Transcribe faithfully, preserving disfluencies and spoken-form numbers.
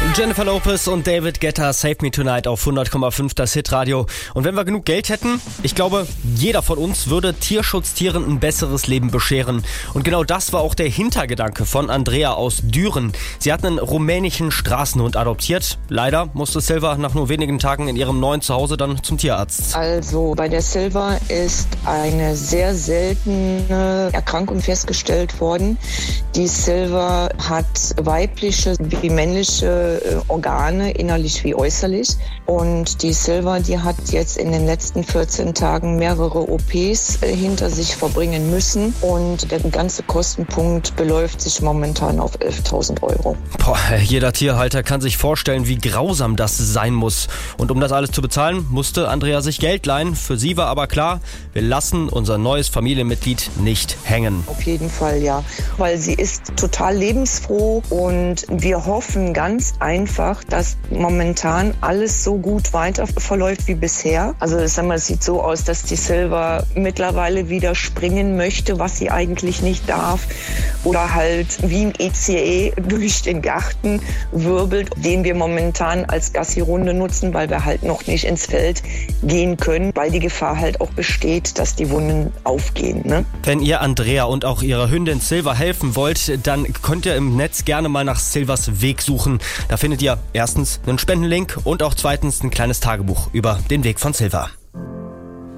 Jennifer Lopez und David Guetta, Save Me Tonight auf hundert Komma fünf, das Hitradio. Und wenn wir genug Geld hätten, ich glaube, jeder von uns würde Tierschutztieren ein besseres Leben bescheren. Und genau das war auch der Hintergedanke von Andrea aus Düren. Sie hat einen rumänischen Straßenhund adoptiert. Leider musste Silva nach nur wenigen Tagen in ihrem neuen Zuhause dann zum Tierarzt. Also bei der Silva ist eine sehr seltene Erkrankung festgestellt worden. Die Silva hat weibliche wie männliche Organe, innerlich wie äußerlich. Und die Silva, die hat jetzt in den letzten vierzehn Tagen mehrere O Ps hinter sich verbringen müssen. Und der ganze Kostenpunkt beläuft sich momentan auf elftausend Euro. Boah, jeder Tierhalter kann sich vorstellen, wie grausam das sein muss. Und um das alles zu bezahlen, musste Andrea sich Geld leihen. Für sie war aber klar, wir lassen unser neues Familienmitglied nicht hängen. Auf jeden Fall, ja. Weil sie ist total lebensfroh und wir hoffen ganz einfach, dass momentan alles so gut weiter verläuft wie bisher. Also sagen wir, es sieht so aus, dass die Silva mittlerweile wieder springen möchte, was sie eigentlich nicht darf. Oder halt wie ein E C E durch den Garten wirbelt, den wir momentan als Gassi-Runde nutzen, weil wir halt noch nicht ins Feld gehen können, weil die Gefahr halt auch besteht, dass die Wunden aufgehen. Ne? Wenn ihr Andrea und auch ihrer Hündin Silva helfen wollt, dann könnt ihr im Netz gerne mal nach Silvas Weg suchen. Da findet ihr erstens einen Spendenlink und auch zweitens ein kleines Tagebuch über den Weg von Silva.